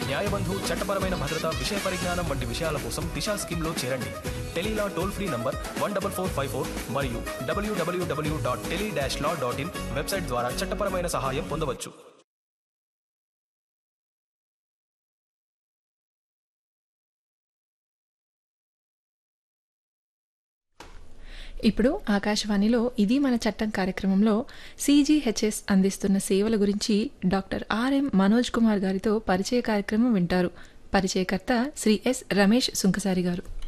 న్యాయబంధు చట్టపరమైన భద్రత విషయ పరిజ్ఞానం వంటి విషయాల కోసం దిశా స్కీమ్లో చేరండి. టెలీలా టోల్ ఫ్రీ నంబర్ 14454 మరియు www.tele-law.in వెబ్సైట్ ద్వారా చట్టపరమైన సహాయం పొందవచ్చు. ఇప్పుడు ఆకాశవాణిలో ఇది మన చట్టం కార్యక్రమంలో CGHS అందిస్తున్న సేవల గురించి డాక్టర్ RM మనోజ్ కుమార్ గారితో పరిచయ కార్యక్రమం వింటారు. పరిచయకర్త శ్రీ S రమేష్ సుంకసారి గారు.